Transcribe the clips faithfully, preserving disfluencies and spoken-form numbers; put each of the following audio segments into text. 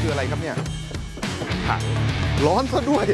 คืออะไรครับเนี่ยถังร้อนซะด้วย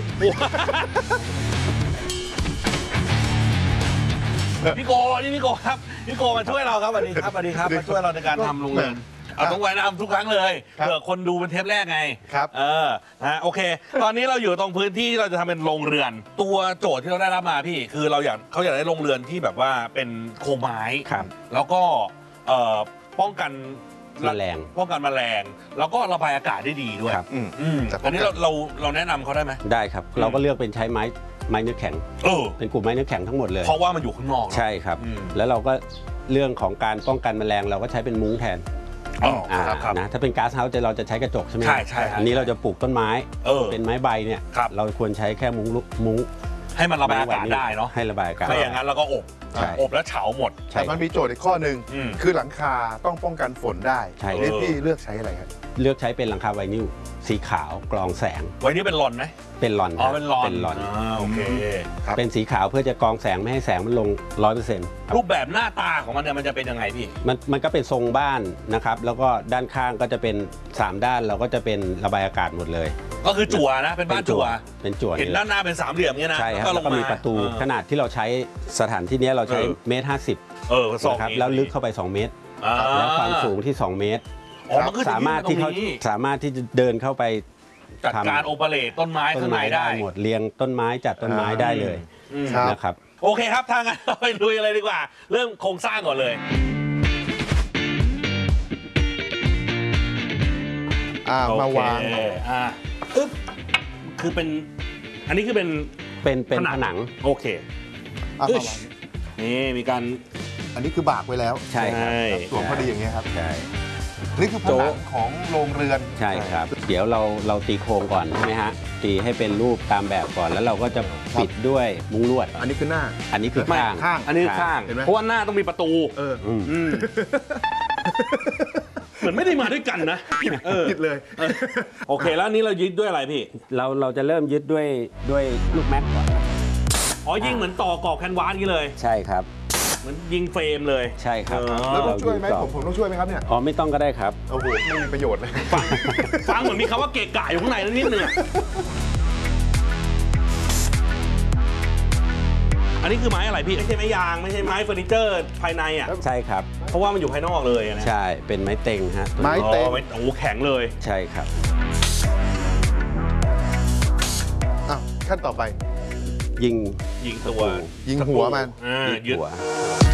พี่โกนี่พี่โกครับพี่โกมาช่วยเราครับสวัสดีครับสวัสดีครับมาช่วยเราในการทำโรงเรือนเอาต้องไว้นำทุกครั้งเลยเผื่อคนดูเป็นเทปแรกไงครับเออนะโอเค ตอนนี้เราอยู่ตรงพื้นที่ที่เราจะทำเป็นโรงเรือน ตัวโจทย์ที่เราได้รับมาพี่คือเราอยากเขาอยากได้โรงเรือนที่แบบว่าเป็นโครงไม้ครับแล้วก็เอ่อป้องกันแมลงป้องกันแมลงแล้วก็ระบายอากาศได้ดีด้วยครับอืมอืมแต่ป้อัอน งกันนี้เราเราเราแนะนำเขาได้ไหมได้ครับอืมเราก็เลือกเป็นใช้ไม้ไม้เนื้อแข็งเออเป็นกลุ่มไม้เนื้อแข็งทั้งหมดเลยเพราะว่ามันอยู่ข้างนอกเนอะใช่ครับอืมแล้วเราก็เรื่องของการป้องกันแมลงเราก็ใช้เป็นมุ้งแทนอ๋ออ่าครับครับนะถ้าเป็นก๊าซเฮาส์เราจะใช้กระจกใช่ไหมใช่ใช่ครับอันนี้เราจะปลูกต้นไม้เออเป็นไม้ใบเนี่ยครับเราควรใช้แค่มุ้งลุมุ้งให้มันระบายอากาศได้เนาะให้ระบายอากาศไม่อย่างนั้นเราก็อบใช่อบแล้วเฉาหมดใช่แต่มันมีโจทย์อีกข้อหนึ่งอืมคือหลังคาต้องป้องกันฝนได้ใช่นี่พี่เลือกใช้อะไรครับเลือกใช้เป็นหลังคาไวนิลสีขาวกรองแสงไว้นี่เป็นหลอนไหมเป็นหลอนอ๋อครับเป็นหลอนเป็นหลอนอ่าโอเคครับเป็นสีขาวเพื่อจะกรองแสงไม่ให้แสงมันลงร้อยเปอร์เซ็นต์รูปแบบหน้าตาของมันเนี่ยมันจะเป็นยังไงพี่มันมันก็เป็นทรงบ้านนะครับ แล้วก็ด้านข้างก็จะเป็นสามด้านเราก็จะเป็นระบายอากาศหมดเลยก็คือจั่วนะเป็นบ้านจั่วเป็นจั่วเห็นนี่แหด้าละนหน้าเป็นสามเหลี่ยมเงี้ยนะใช่ครับก็ลแล้วงก็มามีประตูเออขนาดที่เราใช้สถานที่เนี้ยเราใช้เออเมตรห้าสิบเออซองนะครับนี้แล้วลึกเข้าไปสองเมตรอ่าแล้วความสูงที่สองเมตรอ๋อมันก็จะสามารถที่เขายื่นมตรงนี้สามารถที่จะเดินเข้าไปจัดการโอเปเรตต้นไม้ต้ข้าน งในไม้ได้ได้หมดเรียงต้นไม้จัดต้นไม้ได้เลยอืมครับนะครับโอเคครับถ้างั้นเราไปลุยอะไรดีกว่า เริ่มโครงสร้างก่อนเลยอ่ามาวางโอเคอ่าอึ๊บคือเป็น อันนี้คือเป็นเป็นเป็นผนังผนังโอเคอ่ะอึ๊มาวางนี่มีการอันนี้คือบากไว้แล้วใช่ครับสวมพอดีอย่างเงี้ยครับใช่นี่คือผนังของโรงเรือนใช่ครับ เดี๋ยวเราเราตีโครงก่อนใช่ไหมฮะตีให้เป็นรูปตามแบบก่อนแล้วเราก็จะปิดด้วยมุ้งลวดอันนี้คือหน้าอันนี้คือไม่ข้างข้างอันนี้คือข้างเห็นไหมเพราะว่าหน้าต้องมีประตูเอออืมอืมเหมือนไม่ได้มาด้วยกันนะเออผิดเลยโอเคแล้วอันนี้เรายึดด้วยอะไรพี่เราเราจะเริ่มยึดด้วยด้วยลูกแม็กก่อนอ๋อยิงเหมือนต่อกรอบแคนวาสนี้เลยใช่ครับเหมือนยิงเฟรมเลยใช่ครับเออแล้วต้องช่วยไหมเราผมผมต้องช่วยไหมครับเนี่ยอ๋อไม่ต้องก็ได้ครับโอ้โหไม่มีประโยชน์เลยฟังฟังเหมือนมีคำว่าเกะกะอยู่ข้างในนิดนึงอะอันนี้คือไม้อะไรพี่ไม่ใช่ไม้ยางไม่ใช่ไม้เฟอร์นิเจอร์ภายในอ่ะใช่ครับเพราะว่ามันอยู่ภายนอกเลยอะนะใช่เป็นไม้เต็งฮะไม้อ๋อไม่โอ้โหแข็งเลยใช่ครับอ้าวขั้นต่อไปยิงยิงตัวยิงหัวมันอ่ายึยึดดหัว